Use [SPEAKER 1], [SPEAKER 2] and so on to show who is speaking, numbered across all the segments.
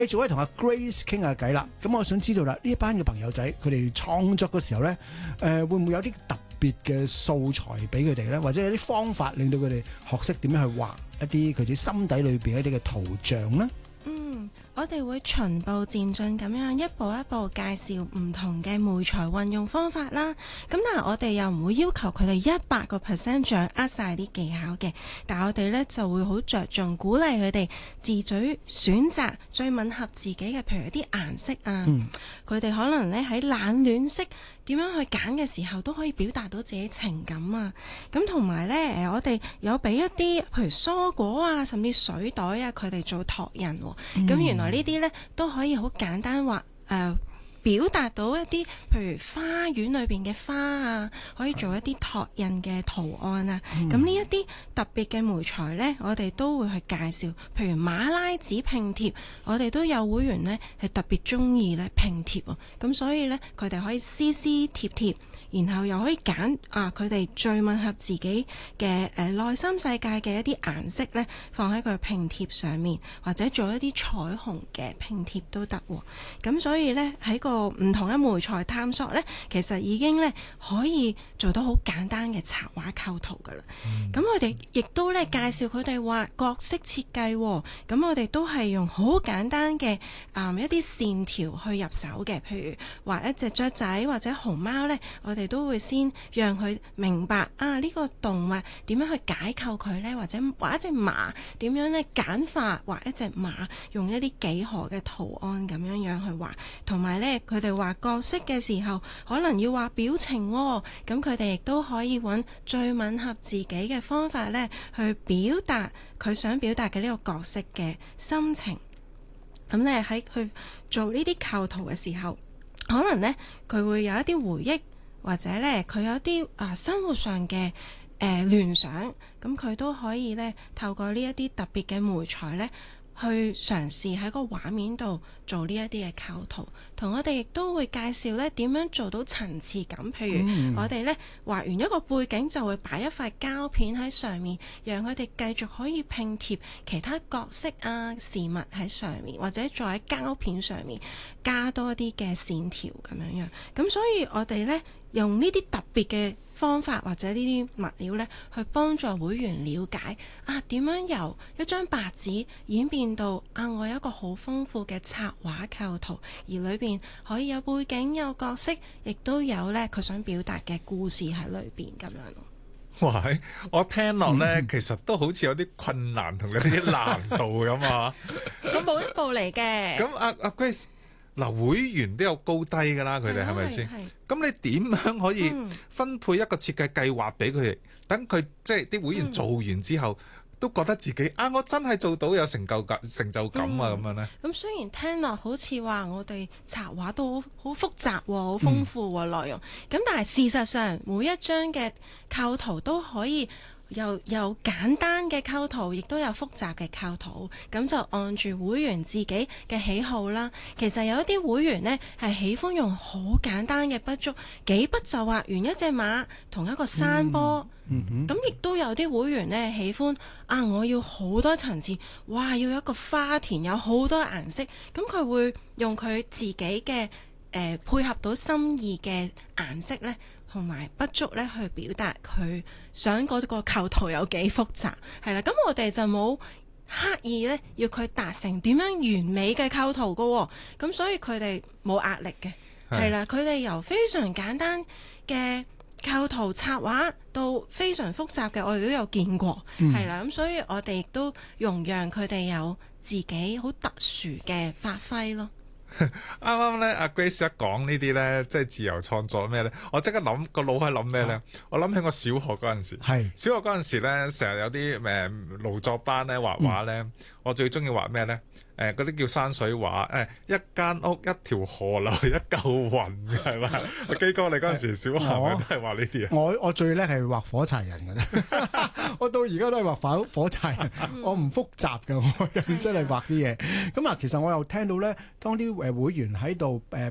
[SPEAKER 1] 繼續同阿 Grace 傾下偈啦。咁我想知道啦，呢一班嘅朋友仔佢哋創作嘅時候咧，會唔會有啲特別嘅素材俾佢哋咧，或者有啲方法令到佢哋學識點樣去畫一啲佢自己心底裏邊一啲嘅圖像咧？
[SPEAKER 2] 我哋會循步漸進咁樣一步一步介紹唔同嘅媒材運用方法啦。咁但係我哋又唔會要求佢哋100% 掌握晒啲技巧嘅，但係我哋呢就會好着重鼓勵佢哋自主選擇最吻合自己嘅，譬如一啲顏色啊，佢哋可能呢喺冷暖色點樣去揀嘅時候都可以表達到自己情感啊。咁同埋呢，我哋有俾一啲譬如蔬果啊，甚至水袋啊，佢哋做托印喎。咁原來呢啲呢都可以好簡單畫表達到一啲譬如花園裏邊嘅花啊，可以做一啲拓印嘅圖案啊。咁呢一啲特別嘅媒材呢，我哋都會去介紹。譬如馬拉紙拼貼，我哋都有會員呢係特別中意咧拼貼喎。咁所以呢，佢哋可以撕撕貼貼，然後又可以揀佢哋最吻合自己嘅內心世界嘅一啲顏色呢，放喺佢拼貼上面，或者做一啲彩虹嘅拼貼都得喎。咁所以呢，喺個唔同嘅媒材探索呢，其實已經呢可以做到好簡單嘅插畫構圖噶啦。咁我哋亦都呢介紹佢哋畫角色設計喎。咁我哋都係用好簡單嘅一啲線條去入手嘅，譬如畫一隻雀仔或者熊貓呢，我哋都會先讓佢明白呢個動物點樣去解構佢呢，或者畫一隻馬點樣呢簡化畫一隻馬，用一啲幾何嘅圖案咁樣去畫，同埋呢，佢哋畫角色嘅時候可能要畫表情喎，咁佢哋亦都可以揾最吻合自己嘅方法呢，去表達佢想表達嘅呢個角色嘅心情。咁呢，喺佢做呢啲構圖嘅時候，可能呢，佢會有一啲回憶，或者呢，佢有啲生活上嘅聯想，咁佢都可以呢，透過呢一啲特別嘅媒材呢，去嘗試喺個畫面度做呢一啲嘅構圖。同我哋亦都會介紹呢點樣做到層次感。譬如我哋呢畫完一個背景，就會擺一塊膠片喺上面，讓佢哋繼續可以拼貼其他角色啊事物喺上面，或者再喺膠片上面加多啲嘅線條咁樣樣。咁所以我哋呢用呢啲特別嘅方法或者呢啲物料呢，去幫助會員了解點樣由一張白紙演變到我有一個好豐富嘅插畫構圖，而裏邊可以有背景有角色，亦都有呢佢想表達嘅故事喺裏邊咁樣咯。
[SPEAKER 3] 哇！我聽落呢，其實都好似有啲困難同有啲難度咁啊！
[SPEAKER 2] 一步一步嚟嘅。
[SPEAKER 3] 咁阿 Grace，會員都有高低噶啦，佢哋係咪先？咁你點樣可以分配一個設計計劃俾佢哋，等佢即係啲會員做完之後，都覺得自己我真係做到有成就感咁樣呢？
[SPEAKER 2] 咁雖然聽落好似話我哋插畫都好複雜喎，好豐富喎內容，咁但係事實上每一張嘅構圖都可以有簡單嘅構圖，亦都有複雜嘅構圖，咁就按住會員自己嘅喜好啦。其實有一啲會員呢係喜歡用好簡單嘅筆觸，幾筆就畫完一隻馬同一個山坡。咁亦都有啲會員呢喜歡我要好多層次，哇！要有一個花田，有好多顏色，咁佢會用佢自己嘅配合到心意嘅顏色呢，同埋筆觸咧去表達佢想嗰個構圖有幾複雜，係啦。咁我哋就冇刻意咧要佢達成點樣完美嘅構圖噶喎，咁所以佢哋冇壓力嘅，係啦。佢哋由非常簡單嘅構圖插畫到非常複雜嘅，我哋都有見過，係啦。咁所以我哋亦都容讓佢哋有自己好特殊嘅發揮咯。
[SPEAKER 3] 啱啱咧，阿 Grace 一講呢啲咧，即係自由創作咩咧，我即刻諗個腦喺諗咩咧？我諗起我小學嗰陣時，小學嗰陣時咧，成日有啲勞作班咧畫畫咧，我最中意畫咩咧？嗰啲叫山水畫，一間屋一條河流一嚿雲，係嘛？基哥你嗰陣時小學都係畫呢啲啊？
[SPEAKER 1] 我最叻係畫火柴人嘅啫，我到而家都係畫火柴人，我唔複雜嘅，我真係畫啲嘢。咁其實我又聽到咧，當啲會員喺度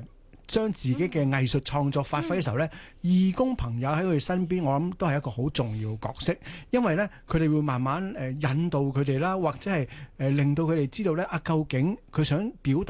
[SPEAKER 1] 將自己嘅藝術創作發揮嘅時候咧，義工朋友喺佢哋身邊，我諗都係一個好重要嘅角色，因為咧佢哋會慢慢引導佢哋啦，或者係令到佢哋知道咧究竟佢想表達